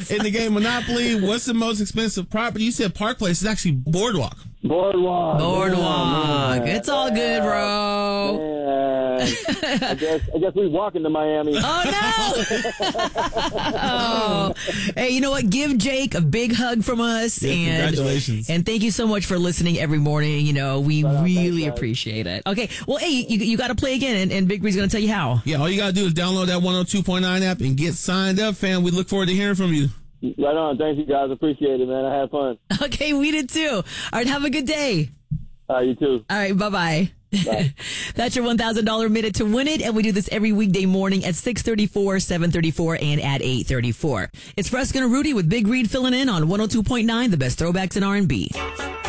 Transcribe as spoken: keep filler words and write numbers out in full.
in the game Monopoly. What's the most expensive property? You said Park Place. It's actually Boardwalk. Boardwalk. Boardwalk. Yeah, it's all good, bro. Man. I guess I guess we walking to Miami. Oh, no. Oh. Hey, you know what? Give Jake a big hug from us. Yeah, and congratulations. And thank you so much for listening every morning. You know, we Right on, really thanks, appreciate it. Okay. Well, hey, you, you got to play again, and, and Big Bree's going to tell you how. Yeah, all you got to do is download that one oh two point nine app and get signed up, fam. We look forward to hearing from you. Right on. Thank you, guys. Appreciate it, man. I had fun. Okay, we did too. All right, have a good day. All right, you too. All right, bye-bye. Bye. That's your one thousand dollars minute to win it, and we do this every weekday morning at six thirty-four, seven thirty-four, and at eight thirty-four. It's Fresca and Rudy with Big Reed filling in on one oh two point nine, the best throwbacks in R and B.